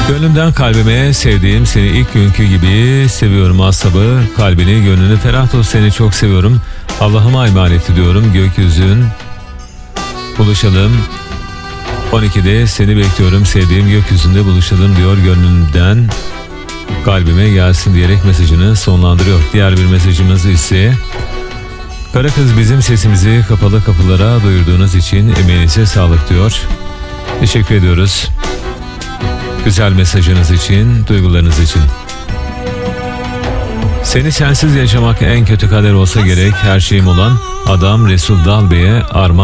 Gönlümden kalbime sevdiğim seni ilk günkü gibi seviyorum asabı. Kalbini gönlünü ferah tut, seni çok seviyorum. Allah'ıma emanet ediyorum. Gökyüzün buluşalım. 12'de seni bekliyorum sevdiğim, gökyüzünde buluşalım diyor. Gönlümden kalbime gelsin diyerek mesajını sonlandırıyor. Diğer bir mesajımız ise: Kara kız, bizim sesimizi kapalı kapılara duyurduğunuz için emeğinize sağlık diyor. Teşekkür ediyoruz. Güzel mesajınız için, duygularınız için. Seni sensiz yaşamak en kötü kader olsa gerek. Her şeyim olan adam Resul Dalbey'e armağan